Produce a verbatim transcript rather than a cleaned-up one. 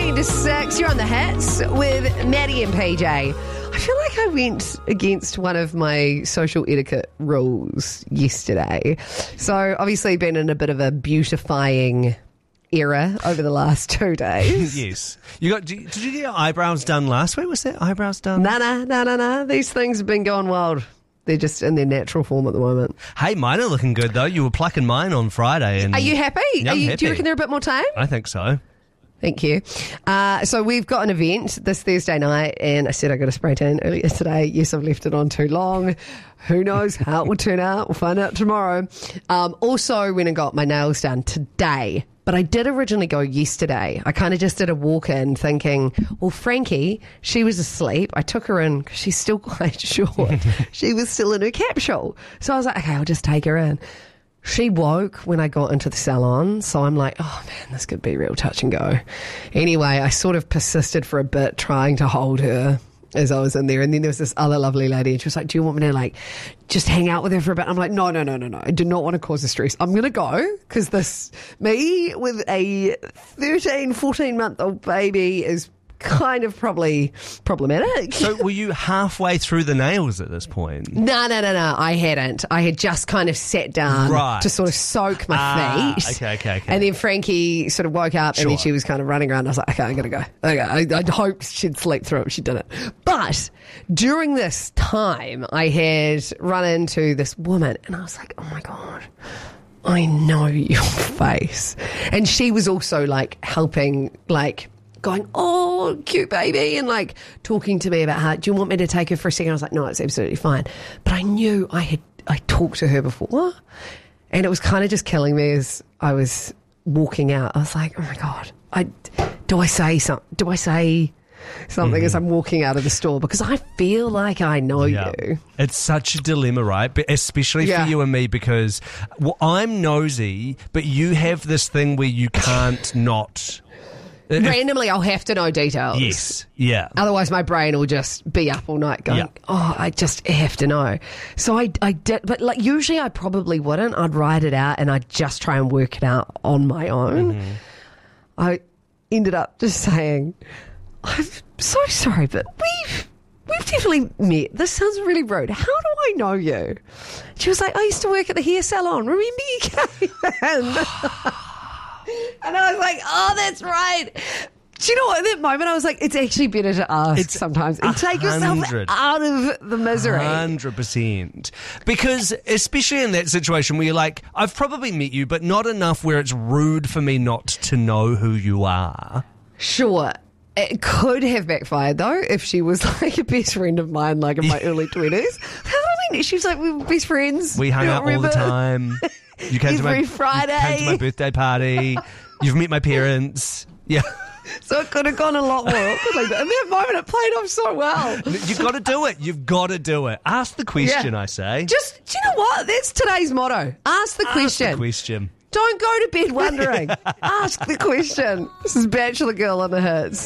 fifteen to six, you're on the hits with Maddie and P J. I feel like I went against one of my social etiquette rules yesterday. So obviously been in a bit of a beautifying era over the last two days. Yes. You got? Did you did you get your eyebrows done last week? Was that eyebrows done? Nah, nah, nah, nah, nah. These things have been going wild. They're just in their natural form at the moment. Hey, mine are looking good though. You were plucking mine on Friday. And Are you happy? Yeah, Are I'm you, happy. Do you reckon they're a bit more tame? I think so. Thank you. Uh, so we've got an event this Thursday night, and I said I got a spray tan earlier today. Yes, I've left it on too long. Who knows how it will turn out? We'll find out tomorrow. Um, also went and got my nails done today. But I did originally go yesterday. I kind of just did a walk-in thinking, well, Frankie, she was asleep. I took her in because she's still quite short. She was still in her capsule. So I was like, okay, I'll just take her in. She woke when I got into the salon, so I'm like, oh man, this could be real touch and go. Anyway, I sort of persisted for a bit trying to hold her as I was in there, and then there was this other lovely lady, and she was like, do you want me to like just hang out with her for a bit? I'm like, no, no, no, no, no. I do not want to cause a stress. I'm going to go because this, me with a thirteen, fourteen month old baby is kind of probably problematic. So were you halfway through the nails at this point? No, no, no, no. I hadn't. I had just kind of sat down Right. to sort of soak my Ah, feet. okay, okay, okay. And then Frankie sort of woke up, and then Sure. she was kind of running around. I was like, okay, I gotta go. Okay, I, I hoped she'd sleep through it. She didn't. But during this time, I had run into this woman, and I was like, oh my God, I know your face. And she was also like helping, like, going, oh, cute baby, and like talking to me about how, do you want me to take her for a second? I was like, no, it's absolutely fine. But I knew I had, I talked to her before, and it was kind of just killing me as I was walking out. I was like, oh my God, I, do I say something? Do I say something Mm-hmm. as I'm walking out of the store? Because I feel like I know Yeah. you. It's such a dilemma, right? But especially Yeah. for you and me, because well, I'm nosy, but you have this thing where you can't not. If- Randomly, I'll have to know details. yes. Yeah. Otherwise, my brain will just be up all night going, Yeah. oh, I just have to know. So I, I did, but like usually I probably wouldn't. I'd write it out and I'd just try and work it out on my own. Mm-hmm. I ended up just saying, I'm so sorry, but we've, we've definitely met. This sounds really rude. How do I know you? She was like, I used to work at the hair salon. Remember you came in? And I was like, oh, that's right. Do you know what? At that moment, I was like, it's actually better to ask It's sometimes and a take yourself hundred. out of the misery. Hundred percent. Because especially in that situation where you're like, I've probably met you, but not enough where it's rude for me not to know who you are. Sure. It could have backfired, though, if she was like a best friend of mine, like in my early twenties. How did I mean? She was like, we were best friends. We hung You out don't all the remember? time. You came to my Every You came to my Friday. birthday party. You've met my parents. Yeah. So it could have gone a lot more awkwardly. But in that moment, it played off so well. You've got to do it. You've got to do it. Ask the question, Yeah. I say. Just, do you know what? That's today's motto. Ask the Ask question. the question. Don't go to bed wondering. Ask the question. This is Bachelor Girl on the Hits.